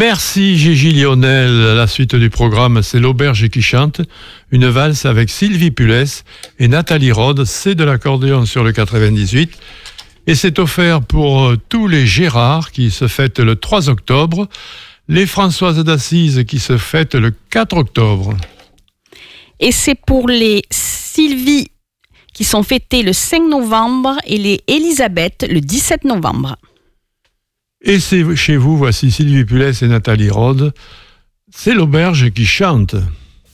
Merci Gigi Lionel. La suite du programme, c'est l'Auberge qui chante, une valse avec Sylvie Pulès et Nathalie Rode, c'est de l'accordéon sur le 98. Et c'est offert pour tous les Gérard qui se fêtent le 3 octobre, les Françoises d'Assise qui se fêtent le 4 octobre. Et c'est pour les Sylvie qui sont fêtées le 5 novembre et les Elisabeth le 17 novembre. Et c'est chez vous, voici Sylvie Pulès et Nathalie Rode. C'est l'Auberge qui chante.